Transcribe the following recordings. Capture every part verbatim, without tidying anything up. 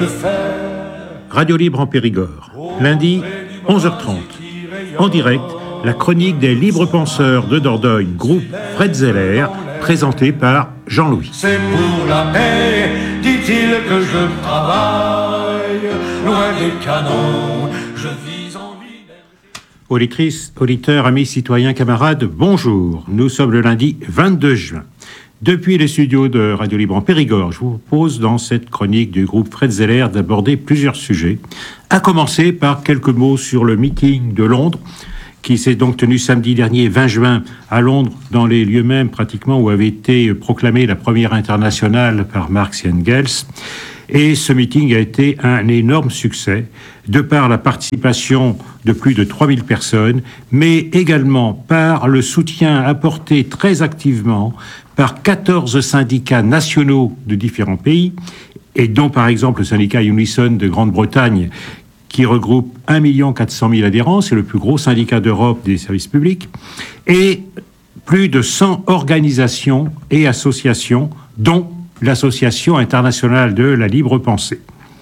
le faire. Radio Libre en Périgord, lundi, onze heures trente. En direct, la chronique des libres penseurs de Dordogne, groupe Fred Zeller, présentée par Jean-Louis. C'est pour la paix, dit-il, que je travaille, loin des canons, je vis en liberté. Auditrices, auditeurs, amis, citoyens, camarades, bonjour. Nous sommes le lundi vingt-deux juin. Depuis les studios de Radio Libre en Périgord, je vous propose dans cette chronique du groupe Fred Zeller d'aborder plusieurs sujets, à commencer par quelques mots sur le meeting de Londres, qui s'est donc tenu samedi dernier, vingt juin, à Londres, dans les lieux mêmes pratiquement où avait été proclamée la première internationale par Marx et Engels. Et ce meeting a été un énorme succès, de par la participation de plus de trois mille personnes, mais également par le soutien apporté très activement par quatorze syndicats nationaux de différents pays, et dont par exemple le syndicat Unison de Grande-Bretagne, qui regroupe un million quatre cent mille adhérents, c'est le plus gros syndicat d'Europe des services publics, et plus de cent organisations et associations, dont l'Association internationale de la libre pensée.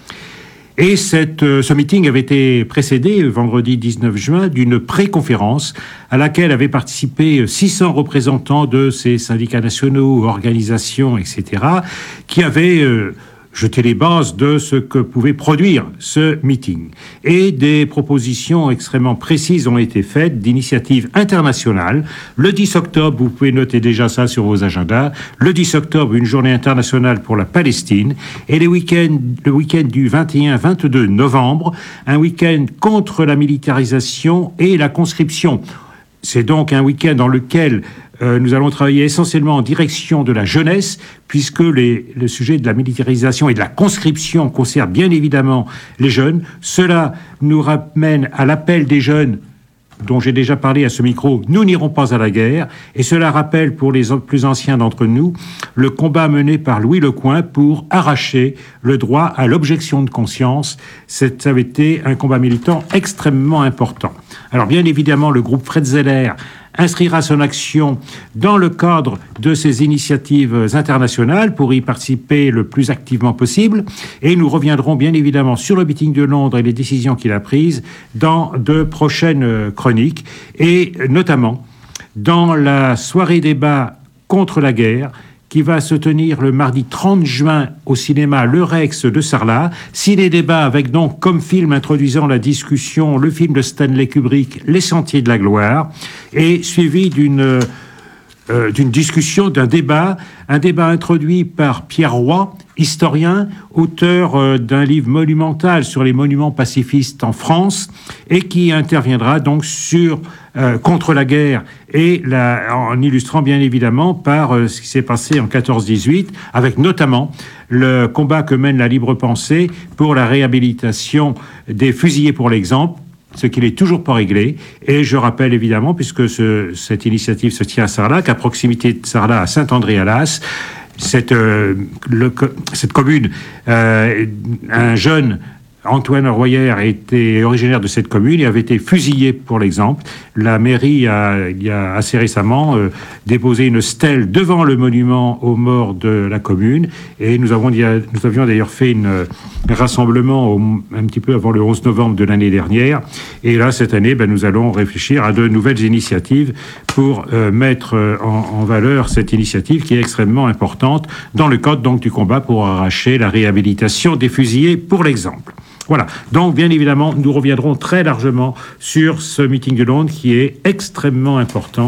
Et cette, euh, ce meeting avait été précédé, vendredi dix-neuf juin, d'une pré-conférence à laquelle avaient participé six cents représentants de ces syndicats nationaux, organisations, et cetera, qui avaient euh, jeté les bases de ce que pouvait produire ce meeting. Et des propositions extrêmement précises ont été faites d'initiatives internationales. Le dix octobre, vous pouvez noter déjà ça sur vos agendas, le dix octobre, une journée internationale pour la Palestine, et les week-ends, le week-end du vingt et un vingt-deux novembre, un week-end contre la militarisation et la conscription. C'est donc un week-end dans lequel euh, nous allons travailler essentiellement en direction de la jeunesse, puisque les, le sujet de la militarisation et de la conscription concerne bien évidemment les jeunes. Cela nous ramène à l'appel des jeunes, dont j'ai déjà parlé à ce micro, nous n'irons pas à la guerre, et cela rappelle pour les plus anciens d'entre nous le combat mené par Louis Lecoing pour arracher le droit à l'objection de conscience. Ça avait été un combat militant extrêmement important. Alors bien évidemment, le groupe Fred Zeller inscrira son action dans le cadre de ces initiatives internationales pour y participer le plus activement possible. Et nous reviendrons bien évidemment sur le meeting de Londres et les décisions qu'il a prises dans de prochaines chroniques, et notamment dans la soirée débat contre la guerre qui va se tenir le mardi trente juin au cinéma Le Rex de Sarlat. Ciné-débat avec donc comme film introduisant la discussion le film de Stanley Kubrick, Les Sentiers de la Gloire, et suivi d'une euh, d'une discussion, d'un débat, un débat introduit par Pierre Roy, historien, auteur euh, d'un livre monumental sur les monuments pacifistes en France, et qui interviendra donc sur euh, contre la guerre, et la, en illustrant bien évidemment par euh, ce qui s'est passé en quatorze dix-huit, avec notamment le combat que mène la libre pensée pour la réhabilitation des fusillés pour l'exemple, ce qui n'est toujours pas réglé. Et je rappelle évidemment, puisque ce, cette initiative se tient à Sarlat, qu'à proximité de Sarlat, à Saint-André-à-Las, cette, euh, le, cette commune, euh, un jeune, Antoine Royer, était originaire de cette commune et avait été fusillé pour l'exemple. La mairie a, il y a assez récemment, euh, déposé une stèle devant le monument aux morts de la commune, et nous, avons, nous avions d'ailleurs fait une, un rassemblement au, un petit peu avant le onze novembre de l'année dernière, et là cette année ben, nous allons réfléchir à de nouvelles initiatives pour euh, mettre euh, en, en valeur cette initiative qui est extrêmement importante dans le cadre donc du combat pour arracher la réhabilitation des fusillés pour l'exemple. Voilà, donc bien évidemment, nous reviendrons très largement sur ce meeting de Londres qui est extrêmement important.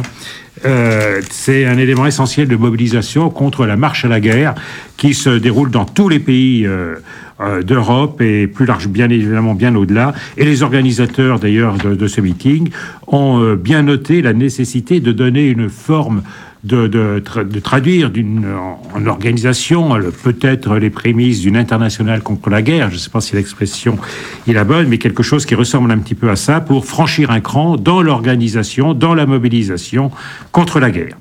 Euh, c'est un élément essentiel de mobilisation contre la marche à la guerre qui se déroule dans tous les pays euh, euh, d'Europe et plus large, bien évidemment, bien au-delà. Et les organisateurs d'ailleurs de, de ce meeting ont euh, bien noté la nécessité de donner une forme De, de, de traduire d'une, en, en organisation peut-être les prémices d'une internationale contre la guerre, je ne sais pas si l'expression est la bonne, mais quelque chose qui ressemble un petit peu à ça pour franchir un cran dans l'organisation, dans la mobilisation contre la guerre.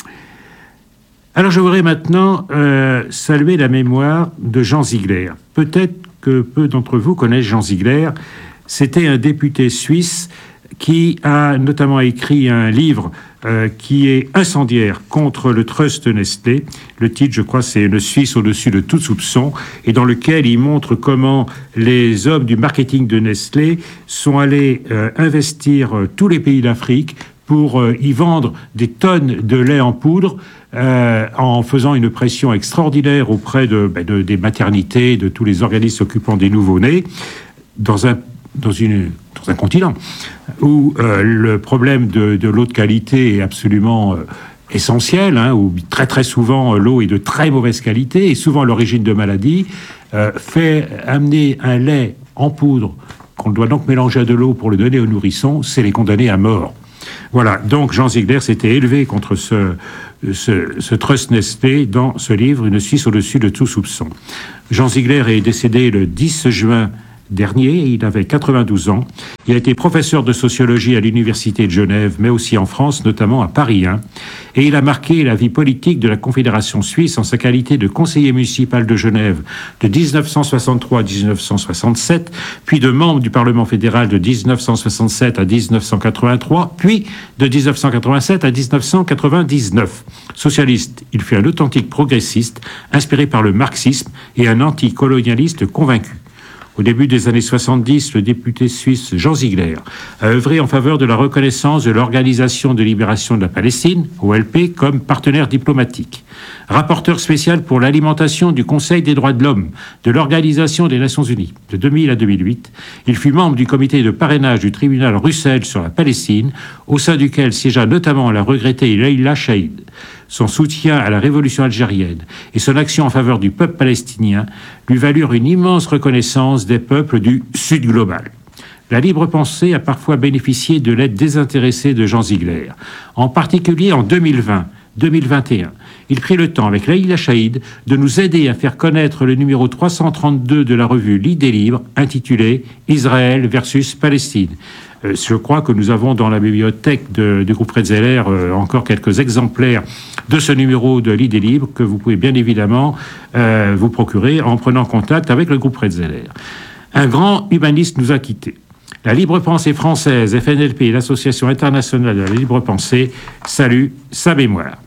Alors je voudrais maintenant euh, saluer la mémoire de Jean Ziegler. Peut-être que peu d'entre vous connaissent Jean Ziegler. C'était un député suisse qui a notamment écrit un livre euh, qui est incendiaire contre le trust Nestlé. Le titre, je crois, c'est « Une Suisse au-dessus de tout soupçon » et dans lequel il montre comment les hommes du marketing de Nestlé sont allés euh, investir euh, tous les pays d'Afrique pour euh, y vendre des tonnes de lait en poudre euh, en faisant une pression extraordinaire auprès de, ben, de, des maternités, de tous les organismes s'occupant des nouveau-nés, dans un, dans une, dans un continent où euh, le problème de, de l'eau de qualité est absolument euh, essentiel, hein, où très très souvent euh, l'eau est de très mauvaise qualité et souvent à l'origine de maladies, euh, fait amener un lait en poudre qu'on doit donc mélanger à de l'eau pour le donner aux nourrissons, c'est les condamner à mort. Voilà, donc Jean Ziegler s'était élevé contre ce, ce, ce trust Nestlé dans ce livre, Une Suisse au-dessus de tout soupçon. Jean Ziegler est décédé le dix juin dernier, il avait quatre-vingt-douze ans. Il a été professeur de sociologie à l'Université de Genève, mais aussi en France, notamment à Paris un. Et il a marqué la vie politique de la Confédération suisse en sa qualité de conseiller municipal de Genève de dix-neuf cent soixante-trois à dix-neuf cent soixante-sept, puis de membre du Parlement fédéral de dix-neuf cent soixante-sept à dix-neuf cent quatre-vingt-trois, puis de dix-neuf cent quatre-vingt-sept à dix-neuf cent quatre-vingt-dix-neuf. Socialiste, il fut un authentique progressiste, inspiré par le marxisme et un anticolonialiste convaincu. Au début des années soixante-dix, le député suisse Jean Ziegler a œuvré en faveur de la reconnaissance de l'Organisation de libération de la Palestine, O L P, comme partenaire diplomatique. Rapporteur spécial pour l'alimentation du Conseil des droits de l'homme de l'Organisation des Nations Unies de deux mille à deux mille huit, il fut membre du comité de parrainage du tribunal Russell sur la Palestine, au sein duquel siégea notamment la regrettée Leïla Chaïd. Son soutien à la révolution algérienne et son action en faveur du peuple palestinien lui valurent une immense reconnaissance des peuples du Sud global. La libre pensée a parfois bénéficié de l'aide désintéressée de Jean Ziegler, en particulier en deux mille vingt, deux mille vingt et un. Il prit le temps, avec Leïla Chaïd, de nous aider à faire connaître le numéro trois cent trente-deux de la revue L'Idée libre, intitulé « Israël versus Palestine ». Euh, je crois que nous avons dans la bibliothèque de, du groupe Fred Zeller euh, encore quelques exemplaires de ce numéro de l'Idée libre que vous pouvez bien évidemment euh, vous procurer en prenant contact avec le groupe Fred Zeller. Un grand humaniste nous a quittés. La libre pensée française, F N L P, l'Association internationale de la libre pensée, salue sa mémoire.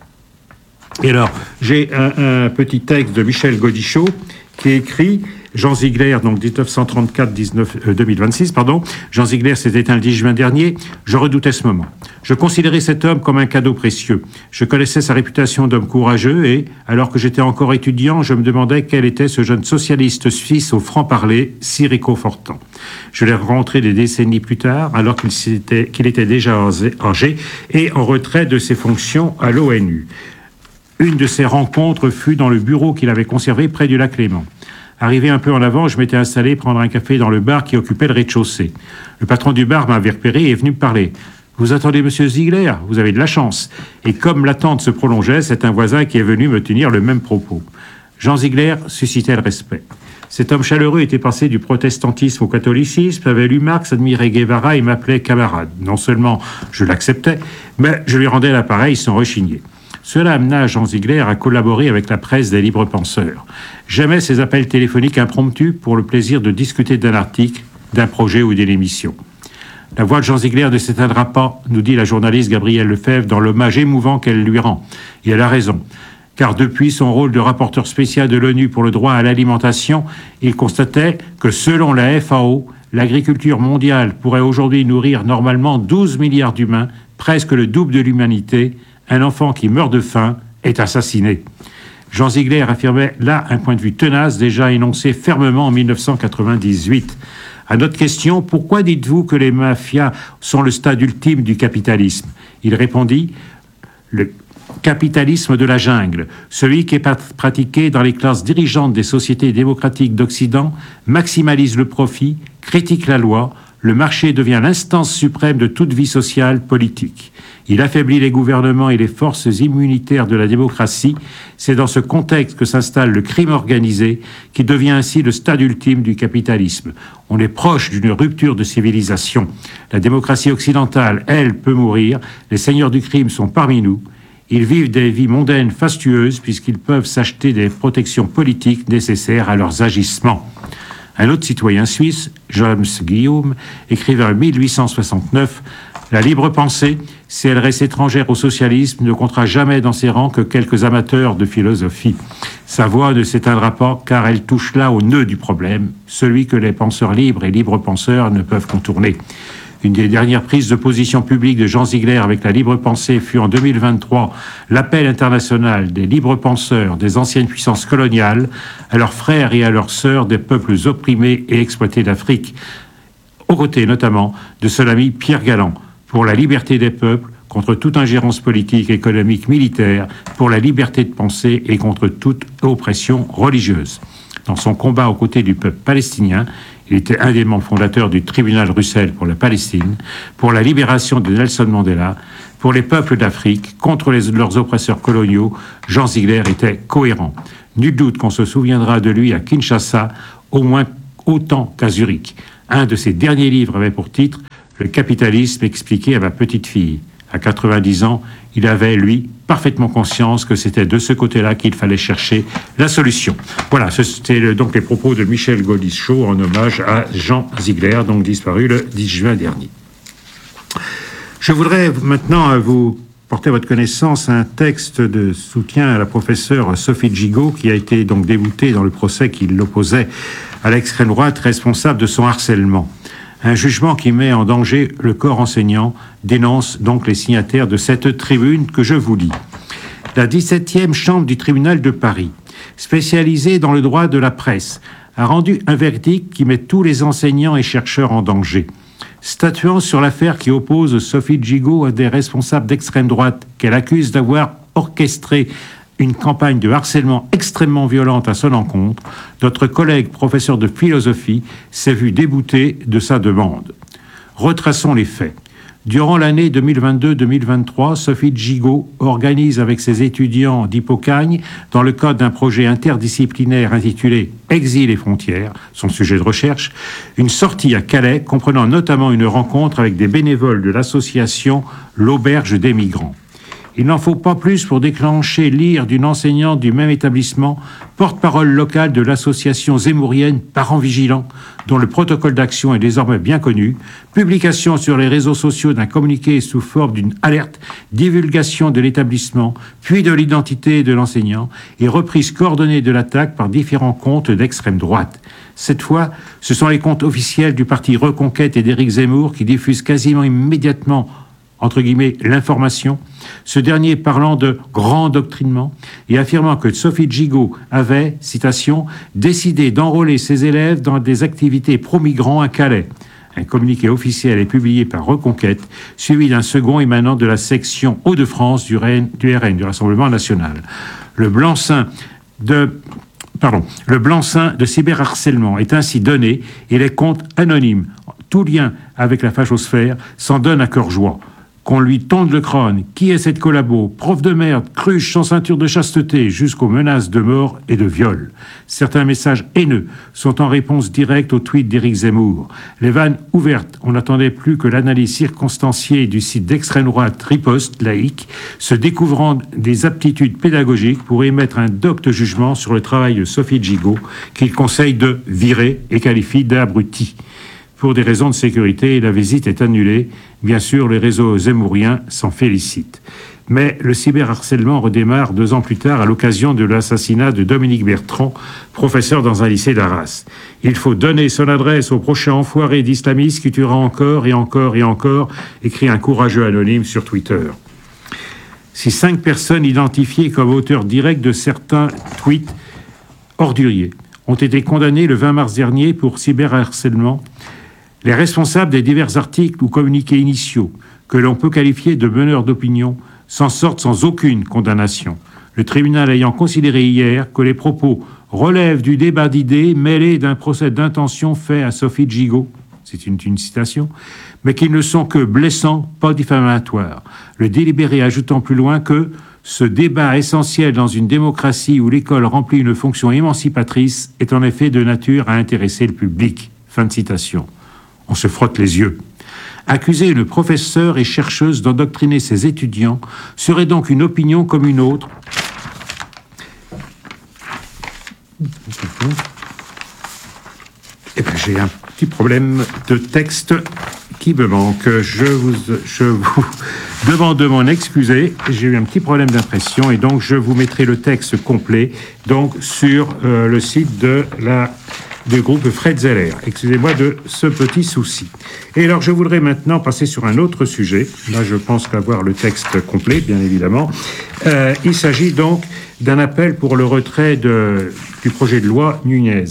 Et alors, j'ai un, un petit texte de Michel Godichaud qui écrit Jean Ziegler, donc dix-neuf cent trente-quatre à deux mille vingt-six, pardon. Jean Ziegler s'est éteint le dix juin dernier. Je redoutais ce moment. Je considérais cet homme comme un cadeau précieux. Je connaissais sa réputation d'homme courageux et, alors que j'étais encore étudiant, je me demandais quel était ce jeune socialiste suisse au franc-parler si réconfortant. Je l'ai rencontré des décennies plus tard, alors qu'il, s'était, qu'il était déjà âgé et en retrait de ses fonctions à l'O N U. Une de ces rencontres fut dans le bureau qu'il avait conservé près du lac Léman. Arrivé un peu en avant, je m'étais installé prendre un café dans le bar qui occupait le rez-de-chaussée. Le patron du bar m'avait repéré et est venu me parler. « Vous attendez monsieur Ziegler, vous avez de la chance. » Et comme l'attente se prolongeait, c'est un voisin qui est venu me tenir le même propos. Jean Ziegler suscitait le respect. Cet homme chaleureux était passé du protestantisme au catholicisme, avait lu Marx, admirait Guevara et m'appelait camarade. Non seulement je l'acceptais, mais je lui rendais l'appareil sans rechigner. Cela amena Jean Ziegler à collaborer avec la presse des libres penseurs. Jamais ces appels téléphoniques impromptus pour le plaisir de discuter d'un article, d'un projet ou d'une émission. La voix de Jean Ziegler ne s'éteindra pas, nous dit la journaliste Gabrielle Lefebvre dans l'hommage émouvant qu'elle lui rend. Et elle a raison, car depuis son rôle de rapporteur spécial de l'ONU pour le droit à l'alimentation, il constatait que selon la F A O, l'agriculture mondiale pourrait aujourd'hui nourrir normalement douze milliards d'humains, presque le double de l'humanité. Un enfant qui meurt de faim est assassiné. Jean Ziegler affirmait là un point de vue tenace déjà énoncé fermement en dix-neuf cent quatre-vingt-dix-huit. À notre question, pourquoi dites-vous que les mafias sont le stade ultime du capitalisme ? Il répondit, le capitalisme de la jungle, celui qui est pratiqué dans les classes dirigeantes des sociétés démocratiques d'Occident, maximalise le profit, critique la loi, le marché devient l'instance suprême de toute vie sociale, politique. Il affaiblit les gouvernements et les forces immunitaires de la démocratie. C'est dans ce contexte que s'installe le crime organisé, qui devient ainsi le stade ultime du capitalisme. On est proche d'une rupture de civilisation. La démocratie occidentale, elle, peut mourir. Les seigneurs du crime sont parmi nous. Ils vivent des vies mondaines fastueuses puisqu'ils peuvent s'acheter des protections politiques nécessaires à leurs agissements. Un autre citoyen suisse, James Guillaume, écrivait en mille huit cent soixante-neuf « La libre pensée, si elle reste étrangère au socialisme, ne comptera jamais dans ses rangs que quelques amateurs de philosophie. Sa voix ne s'éteindra pas car elle touche là au nœud du problème, celui que les penseurs libres et libres penseurs ne peuvent contourner. » Une des dernières prises de position publique de Jean Ziegler avec la libre pensée fut en deux mille vingt-trois l'appel international des libres penseurs des anciennes puissances coloniales à leurs frères et à leurs sœurs des peuples opprimés et exploités d'Afrique, aux côtés notamment de son ami Pierre Galland, pour la liberté des peuples, contre toute ingérence politique, économique, militaire, pour la liberté de penser et contre toute oppression religieuse. Dans son combat aux côtés du peuple palestinien, il était un des membres fondateurs du tribunal Russell pour la Palestine, pour la libération de Nelson Mandela, pour les peuples d'Afrique, contre les, leurs oppresseurs coloniaux. Jean Ziegler était cohérent. Nul doute qu'on se souviendra de lui à Kinshasa, au moins autant qu'à Zurich. Un de ses derniers livres avait pour titre « Le capitalisme expliqué à ma petite fille ». À quatre-vingt-dix ans, il avait, lui, parfaitement conscience que c'était de ce côté-là qu'il fallait chercher la solution. Voilà, c'était le, donc les propos de Michel Gaudichaud en hommage à Jean Ziegler, donc disparu le dix juin dernier. Je voudrais maintenant vous porter à votre connaissance un texte de soutien à la professeure Sophie Gigot, qui a été donc déboutée dans le procès qui l'opposait à l'extrême droite responsable de son harcèlement. Un jugement qui met en danger le corps enseignant dénonce donc les signataires de cette tribune que je vous lis. La dix-septième chambre du tribunal de Paris, spécialisée dans le droit de la presse, a rendu un verdict qui met tous les enseignants et chercheurs en danger. Statuant sur l'affaire qui oppose Sophie Gigot à des responsables d'extrême droite qu'elle accuse d'avoir orchestré une campagne de harcèlement extrêmement violente à son encontre, notre collègue professeur de philosophie s'est vu débouté de sa demande. Retraçons les faits. Durant l'année deux mille vingt-deux deux mille vingt-trois, Sophie Gigot organise avec ses étudiants d'Hippocagne, dans le cadre d'un projet interdisciplinaire intitulé « Exil et frontières », son sujet de recherche, une sortie à Calais comprenant notamment une rencontre avec des bénévoles de l'association L'Auberge des Migrants. Il n'en faut pas plus pour déclencher l'ire d'une enseignante du même établissement, porte-parole locale de l'association zémourienne Parents Vigilants, dont le protocole d'action est désormais bien connu, publication sur les réseaux sociaux d'un communiqué sous forme d'une alerte, divulgation de l'établissement, puis de l'identité de l'enseignant, et reprise coordonnée de l'attaque par différents comptes d'extrême droite. Cette fois, ce sont les comptes officiels du parti Reconquête et d'Éric Zemmour qui diffusent quasiment immédiatement entre guillemets, l'information, ce dernier parlant de grand doctrinement et affirmant que Sophie Gigot avait, citation, décidé d'enrôler ses élèves dans des activités pro-migrants à Calais. Un communiqué officiel est publié par Reconquête, suivi d'un second émanant de la section Hauts-de-France du R N, du R N, du Rassemblement national. Le blanc-seing de... Pardon, le blanc-seing de cyberharcèlement est ainsi donné et les comptes anonymes, tout lien avec la fachosphère, s'en donnent à cœur joie. Qu'on lui tonde le crâne, qui est cette collabo, prof de merde, cruche sans ceinture de chasteté, jusqu'aux menaces de mort et de viol. Certains messages haineux sont en réponse directe au tweet d'Éric Zemmour. Les vannes ouvertes, on n'attendait plus que l'analyse circonstanciée du site d'extrême droite Riposte laïque, se découvrant des aptitudes pédagogiques pour émettre un docte jugement sur le travail de Sophie Gigot, qu'il conseille de virer et qualifie d'abruti. Pour des raisons de sécurité, la visite est annulée. Bien sûr, les réseaux zémouriens s'en félicitent. Mais le cyberharcèlement redémarre deux ans plus tard à l'occasion de l'assassinat de Dominique Bertrand, professeur dans un lycée d'Arras. Il faut donner son adresse au prochain enfoiré d'islamiste qui tuera encore et encore et encore, écrit un courageux anonyme sur Twitter. Si cinq personnes identifiées comme auteurs directs de certains tweets orduriers ont été condamnées le vingt mars dernier pour cyberharcèlement, les responsables des divers articles ou communiqués initiaux, que l'on peut qualifier de meneurs d'opinion, s'en sortent sans aucune condamnation. Le tribunal ayant considéré hier que les propos relèvent du débat d'idées mêlé d'un procès d'intention fait à Sophie Gigot, c'est une, une citation, mais qu'ils ne sont que blessants, pas diffamatoires. Le délibéré ajoutant plus loin que ce débat essentiel dans une démocratie où l'école remplit une fonction émancipatrice est en effet de nature à intéresser le public. Fin de citation. On se frotte les yeux. Accuser une professeure et chercheuse d'endoctriner ses étudiants serait donc une opinion comme une autre. Eh bien, j'ai un petit problème de texte qui me manque. Je vous, je vous demande de m'en excuser. J'ai eu un petit problème d'impression et donc je vous mettrai le texte complet donc sur euh, le site de la du groupe Fred Zeller. Excusez-moi de ce petit souci. Et alors, je voudrais maintenant passer sur un autre sujet. Là, je pense qu'avoir le texte complet, bien évidemment. Euh, il s'agit donc d'un appel pour le retrait de, du projet de loi Nunez.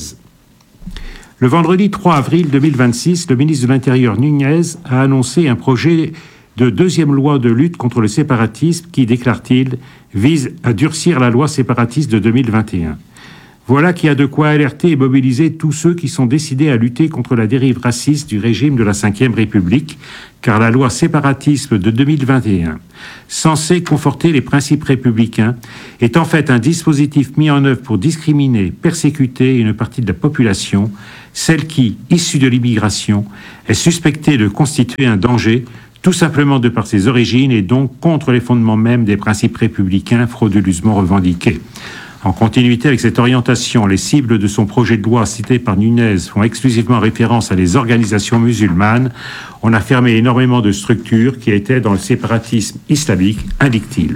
Le vendredi trois avril deux mille vingt-six, le ministre de l'Intérieur Nunez a annoncé un projet de deuxième loi de lutte contre le séparatisme qui, déclare-t-il, vise à durcir la loi séparatiste de deux mille vingt et un. Voilà qui a de quoi alerter et mobiliser tous ceux qui sont décidés à lutter contre la dérive raciste du régime de la cinquième République, car la loi séparatisme de deux mille vingt et un, censée conforter les principes républicains, est en fait un dispositif mis en œuvre pour discriminer, persécuter une partie de la population, celle qui, issue de l'immigration, est suspectée de constituer un danger, tout simplement de par ses origines et donc contre les fondements mêmes des principes républicains frauduleusement revendiqués. En continuité avec cette orientation, les cibles de son projet de loi cité par Nunez font exclusivement référence à des organisations musulmanes. On a fermé énormément de structures qui étaient dans le séparatisme islamique, indique-t-il.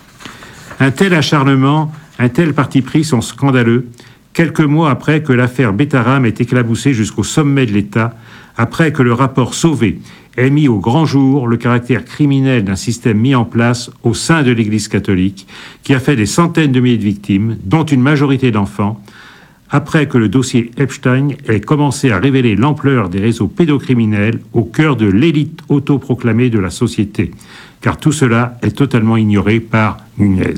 Un tel acharnement, un tel parti pris sont scandaleux, quelques mois après que l'affaire Betaram ait éclaboussé jusqu'au sommet de l'État, après que le rapport Sauvé ait mis au grand jour le caractère criminel d'un système mis en place au sein de l'Église catholique, qui a fait des centaines de milliers de victimes, dont une majorité d'enfants, après que le dossier Epstein ait commencé à révéler l'ampleur des réseaux pédocriminels au cœur de l'élite autoproclamée de la société, car tout cela est totalement ignoré par Nunez.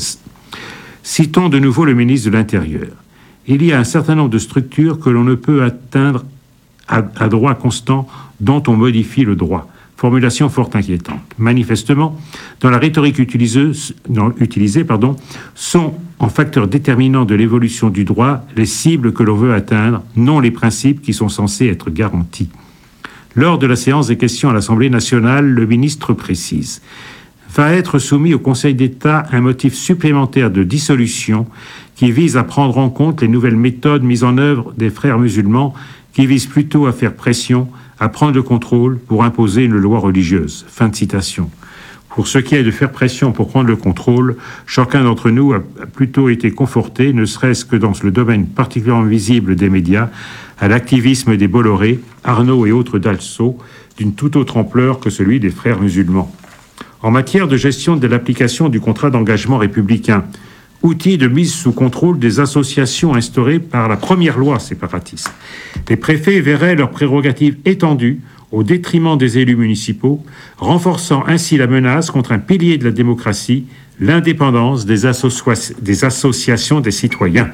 Citons de nouveau le ministre de l'Intérieur. Il y a un certain nombre de structures que l'on ne peut atteindre à, à droit constant dont on modifie le droit. Formulation fort inquiétante. Manifestement, dans la rhétorique utilisée, non, utilisée pardon, sont en facteur déterminant de l'évolution du droit les cibles que l'on veut atteindre, non les principes qui sont censés être garantis. Lors de la séance des questions à l'Assemblée nationale, le ministre précise « Va être soumis au Conseil d'État un motif supplémentaire de dissolution qui vise à prendre en compte les nouvelles méthodes mises en œuvre des frères musulmans qui visent plutôt à faire pression, à prendre le contrôle pour imposer une loi religieuse. » Fin de citation. Pour ce qui est de faire pression pour prendre le contrôle, chacun d'entre nous a plutôt été conforté, ne serait-ce que dans le domaine particulièrement visible des médias, à l'activisme des Bolloré, Arnaud et autres Dalsault, d'une toute autre ampleur que celui des frères musulmans. En matière de gestion de l'application du contrat d'engagement républicain, outil de mise sous contrôle des associations instaurées par la première loi séparatiste, les préfets verraient leurs prérogatives étendues au détriment des élus municipaux, renforçant ainsi la menace contre un pilier de la démocratie, l'indépendance des, associa- des associations des citoyens.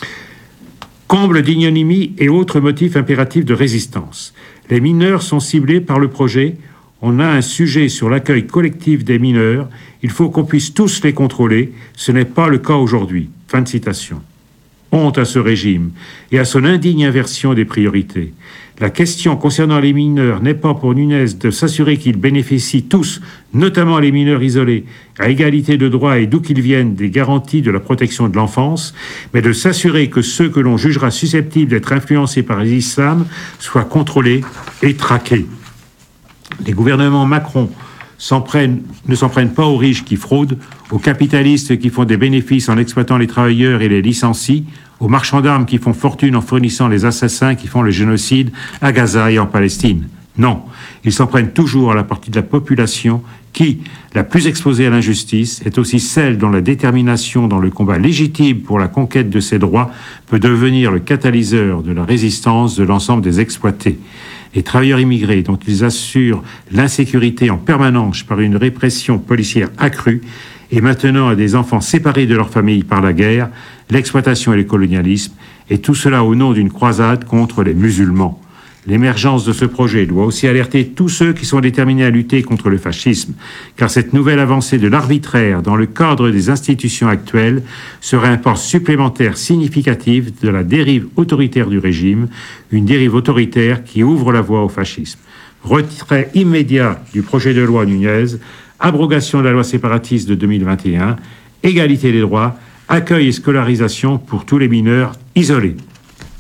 Comble d'ignominie et autres motifs impératifs de résistance. Les mineurs sont ciblés par le projet. On a un sujet sur l'accueil collectif des mineurs. Il faut qu'on puisse tous les contrôler. Ce n'est pas le cas aujourd'hui. Fin de citation. Honte à ce régime et à son indigne inversion des priorités. La question concernant les mineurs n'est pas pour Nunez de s'assurer qu'ils bénéficient tous, notamment les mineurs isolés, à égalité de droits et d'où qu'ils viennent des garanties de la protection de l'enfance, mais de s'assurer que ceux que l'on jugera susceptibles d'être influencés par l'islam soient contrôlés et traqués. Les gouvernements Macron s'en prennent, ne s'en prennent pas aux riches qui fraudent, aux capitalistes qui font des bénéfices en exploitant les travailleurs et les licencient, aux marchands d'armes qui font fortune en fournissant les assassins qui font le génocide à Gaza et en Palestine. Non, ils s'en prennent toujours à la partie de la population qui, la plus exposée à l'injustice, est aussi celle dont la détermination dans le combat légitime pour la conquête de ses droits peut devenir le catalyseur de la résistance de l'ensemble des exploités. Les travailleurs immigrés dont ils assurent l'insécurité en permanence par une répression policière accrue et maintenant à des enfants séparés de leur famille par la guerre, l'exploitation et le colonialisme, et tout cela au nom d'une croisade contre les musulmans. L'émergence de ce projet doit aussi alerter tous ceux qui sont déterminés à lutter contre le fascisme, car cette nouvelle avancée de l'arbitraire dans le cadre des institutions actuelles serait un pas supplémentaire significatif de la dérive autoritaire du régime, une dérive autoritaire qui ouvre la voie au fascisme. Retrait immédiat du projet de loi Nunez, abrogation de la loi séparatiste de deux mille vingt et un, égalité des droits, accueil et scolarisation pour tous les mineurs isolés.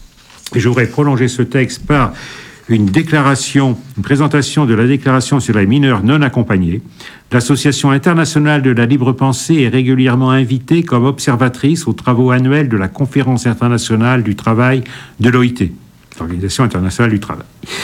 Et je voudrais prolonger ce texte par une déclaration, une présentation de la déclaration sur les mineurs non accompagnés. L'Association internationale de la libre pensée est régulièrement invitée comme observatrice aux travaux annuels de la Conférence internationale du travail de l'O I T, l'Organisation internationale du travail,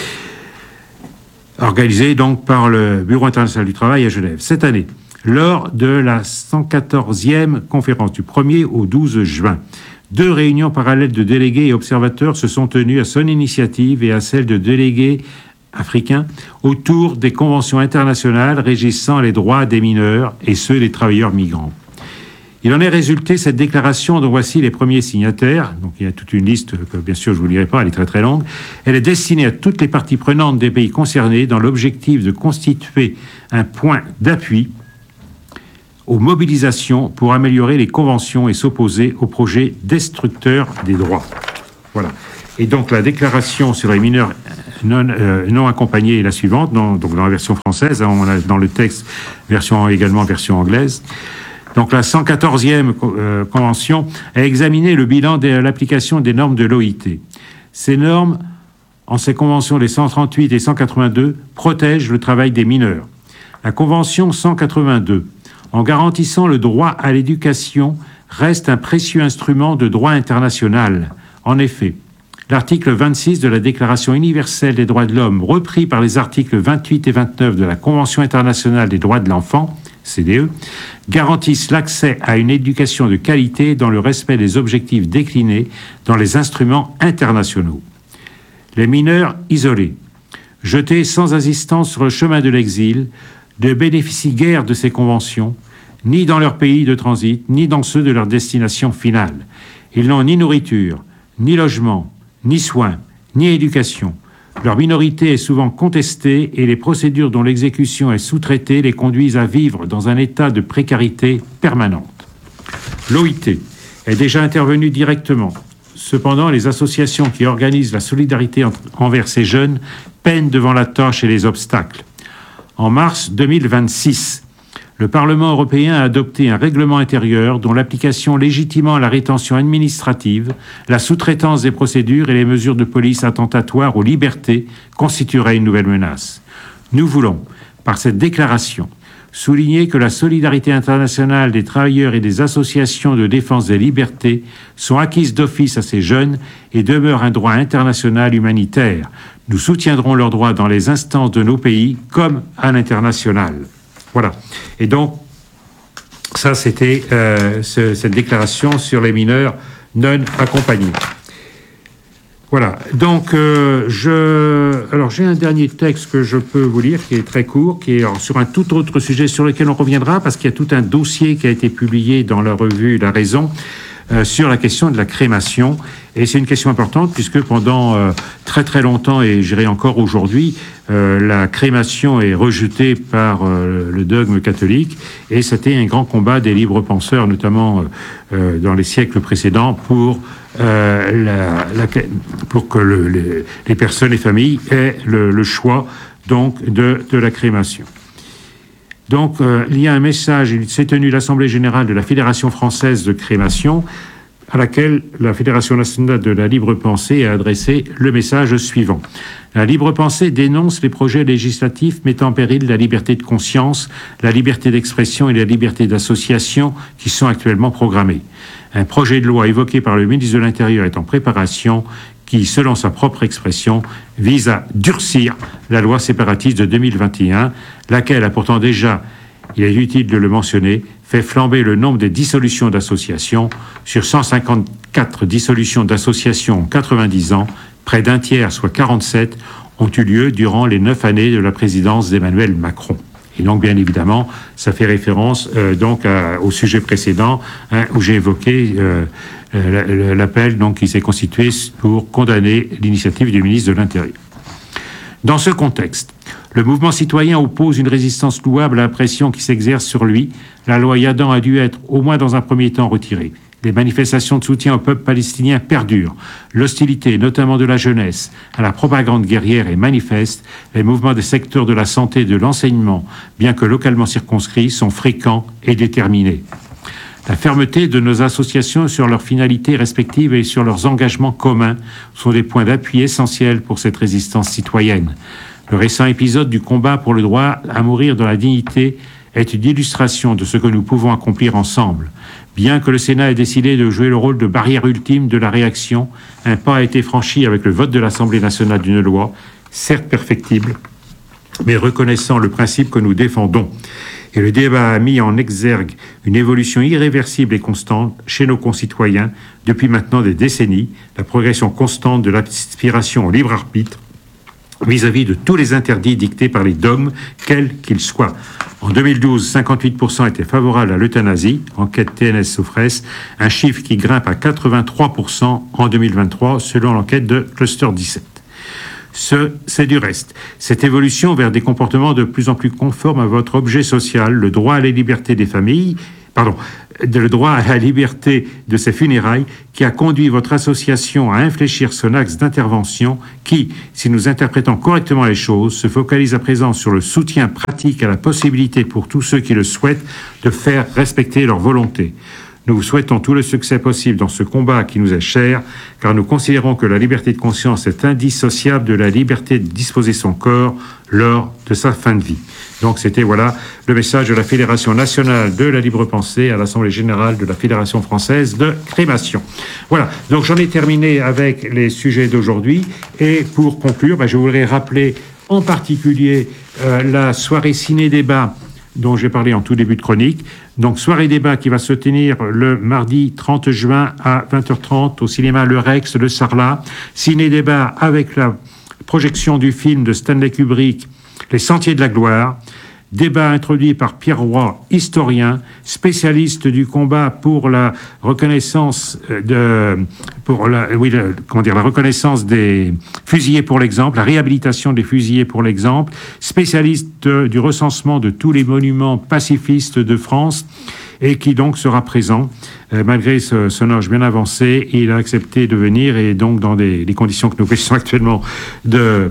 organisée donc par le Bureau international du travail à Genève. Cette année, lors de la cent quatorzième conférence du premier au douze juin, deux réunions parallèles de délégués et observateurs se sont tenues à son initiative et à celle de délégués africains autour des conventions internationales régissant les droits des mineurs et ceux des travailleurs migrants. Il en est résulté cette déclaration dont voici les premiers signataires. Donc il y a toute une liste que bien sûr je ne vous lirai pas, elle est très très longue. Elle est destinée à toutes les parties prenantes des pays concernés dans l'objectif de constituer un point d'appui aux mobilisations pour améliorer les conventions et s'opposer aux projets destructeurs des droits. Voilà. Et donc la déclaration sur les mineurs non, euh, non accompagnés est la suivante, dans, donc dans la version française, hein, on a dans le texte version également version anglaise. Donc la cent quatorzième euh, convention a examiné le bilan de l'application des normes de l'O I T. Ces normes, en ces conventions les cent trente-huit et cent quatre-vingt-deux, protègent le travail des mineurs. La convention cent quatre-vingt-deux, en garantissant le droit à l'éducation, reste un précieux instrument de droit international. En effet, l'article vingt-six de la Déclaration universelle des droits de l'homme, repris par les articles vingt-huit et vingt-neuf de la Convention internationale des droits de l'enfant, C D E, garantissent l'accès à une éducation de qualité dans le respect des objectifs déclinés dans les instruments internationaux. Les mineurs isolés, jetés sans assistance sur le chemin de l'exil, ne bénéficient guère de ces conventions, ni dans leur pays de transit, ni dans ceux de leur destination finale. Ils n'ont ni nourriture, ni logement, ni soins, ni éducation. Leur minorité est souvent contestée et les procédures dont l'exécution est sous-traitée les conduisent à vivre dans un état de précarité permanente. L'O I T est déjà intervenue directement. Cependant, les associations qui organisent la solidarité entre, envers ces jeunes peinent devant la tâche et les obstacles. En mars deux mille vingt-six, le Parlement européen a adopté un règlement intérieur dont l'application légitimant la rétention administrative, la sous-traitance des procédures et les mesures de police attentatoires aux libertés constitueraient une nouvelle menace. Nous voulons, par cette déclaration, souligner que la solidarité internationale des travailleurs et des associations de défense des libertés sont acquises d'office à ces jeunes et demeurent un droit international humanitaire. Nous soutiendrons leurs droits dans les instances de nos pays comme à l'international. Voilà. Et donc, ça, c'était euh, ce, cette déclaration sur les mineurs non accompagnés. Voilà. Donc, euh, je... Alors, j'ai un dernier texte que je peux vous lire, qui est très court, qui est alors, sur un tout autre sujet sur lequel on reviendra, parce qu'il y a tout un dossier qui a été publié dans la revue La Raison, Euh, sur la question de la crémation. Et c'est une question importante puisque pendant euh, très très longtemps, et je dirais encore aujourd'hui, euh, la crémation est rejetée par euh, le dogme catholique, et c'était un grand combat des libres penseurs, notamment euh, dans les siècles précédents, pour, euh, la, la, pour que le, les, les personnes et familles aient le, le choix donc, de, de la crémation. Donc, euh, il y a un message, il s'est tenu l'Assemblée générale de la Fédération française de crémation, à laquelle la Fédération nationale de la libre pensée a adressé le message suivant. La libre pensée dénonce les projets législatifs mettant en péril la liberté de conscience, la liberté d'expression et la liberté d'association qui sont actuellement programmées. Un projet de loi évoqué par le ministre de l'Intérieur est en préparation, qui, selon sa propre expression, vise à durcir la loi séparatiste de deux mille vingt et un, laquelle a pourtant déjà, il est utile de le mentionner, fait flamber le nombre des dissolutions d'associations. Sur cent cinquante-quatre dissolutions d'associations en quatre-vingt-dix ans, près d'un tiers, soit quarante-sept, ont eu lieu durant les neuf années de la présidence d'Emmanuel Macron. Et donc, bien évidemment, ça fait référence euh, donc à, au sujet précédent hein, où j'ai évoqué euh, l'appel donc qui s'est constitué pour condamner l'initiative du ministre de l'Intérieur. Dans ce contexte, le mouvement citoyen oppose une résistance louable à la pression qui s'exerce sur lui. La loi Yadan a dû être, au moins dans un premier temps, retirée. Les manifestations de soutien au peuple palestinien perdurent. L'hostilité, notamment de la jeunesse, à la propagande guerrière est manifeste. Les mouvements des secteurs de la santé et de l'enseignement, bien que localement circonscrits, sont fréquents et déterminés. La fermeté de nos associations sur leurs finalités respectives et sur leurs engagements communs sont des points d'appui essentiels pour cette résistance citoyenne. Le récent épisode du combat pour le droit à mourir dans la dignité est une illustration de ce que nous pouvons accomplir ensemble. Bien que le Sénat ait décidé de jouer le rôle de barrière ultime de la réaction, un pas a été franchi avec le vote de l'Assemblée nationale d'une loi, certes perfectible, mais reconnaissant le principe que nous défendons. Et le débat a mis en exergue une évolution irréversible et constante chez nos concitoyens depuis maintenant des décennies, la progression constante de l'aspiration au libre arbitre vis-à-vis de tous les interdits dictés par les dogmes, quels qu'ils soient. En deux mille douze, cinquante-huit pour cent étaient favorables à l'euthanasie, enquête T N S-Sofres, un chiffre qui grimpe à quatre-vingt-trois pour cent en deux mille vingt-trois, selon l'enquête de Cluster dix-sept. Ce, c'est du reste. Cette évolution vers des comportements de plus en plus conformes à votre objet social, le droit à la liberté des familles, pardon, le droit à la liberté de ses funérailles, qui a conduit votre association à infléchir son axe d'intervention, qui, si nous interprétons correctement les choses, se focalise à présent sur le soutien pratique à la possibilité pour tous ceux qui le souhaitent de faire respecter leur volonté. Nous vous souhaitons tout le succès possible dans ce combat qui nous est cher, car nous considérons que la liberté de conscience est indissociable de la liberté de disposer son corps lors de sa fin de vie. Donc c'était voilà le message de la Fédération nationale de la libre pensée à l'Assemblée générale de la Fédération française de crémation. Voilà, donc j'en ai terminé avec les sujets d'aujourd'hui, et pour conclure, ben, je voudrais rappeler en particulier euh, la soirée ciné-débat dont j'ai parlé en tout début de chronique. Donc, soirée débat qui va se tenir le mardi trente juin à vingt heures trente au cinéma Le Rex de Sarlat. Ciné-débat avec la projection du film de Stanley Kubrick, Les Sentiers de la Gloire. Débat introduit par Pierre Roy, historien, spécialiste du combat pour la reconnaissance de, pour la, oui, le, comment dire, la reconnaissance des fusillés pour l'exemple, la réhabilitation des fusillés pour l'exemple, spécialiste de, du recensement de tous les monuments pacifistes de France, et qui donc sera présent. Euh, malgré ce, son âge bien avancé, il a accepté de venir, et donc dans des, les conditions que nous connaissons actuellement de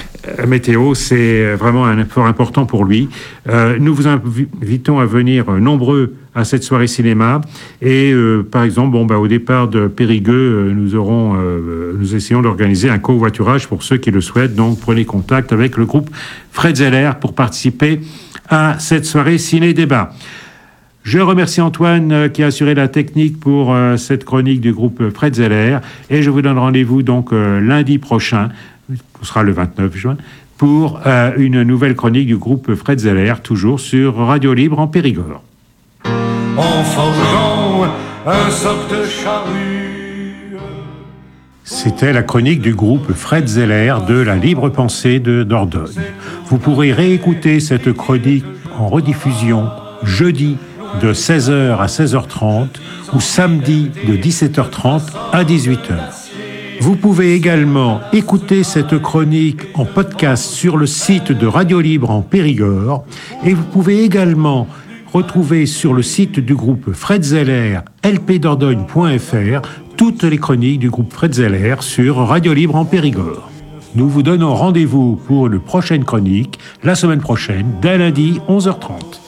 météo, c'est vraiment un effort important pour lui. Euh, nous vous invitons à venir nombreux à cette soirée cinéma, et euh, par exemple, bon, bah, au départ de Périgueux, euh, nous aurons, euh, nous essayons d'organiser un covoiturage pour ceux qui le souhaitent. Donc prenez contact avec le groupe Fred Zeller pour participer à cette soirée ciné-débat. Je remercie Antoine euh, qui a assuré la technique pour euh, cette chronique du groupe Fred Zeller, et je vous donne rendez-vous donc euh, lundi prochain, ce sera le vingt-neuf juin, pour euh, une nouvelle chronique du groupe Fred Zeller, toujours sur Radio Libre en Périgord. En forgeant un soc de charrue. C'était la chronique du groupe Fred Zeller de la Libre Pensée de Dordogne. Vous pourrez réécouter cette chronique en rediffusion jeudi de seize heures à seize heures trente ou samedi de dix-sept heures trente à dix-huit heures. Vous pouvez également écouter cette chronique en podcast sur le site de Radio Libre en Périgord, et vous pouvez également retrouver sur le site du groupe Fred Zeller, l p dordogne point f r, toutes les chroniques du groupe Fred Zeller sur Radio Libre en Périgord. Nous vous donnons rendez-vous pour une prochaine chronique la semaine prochaine, dès lundi onze heures trente.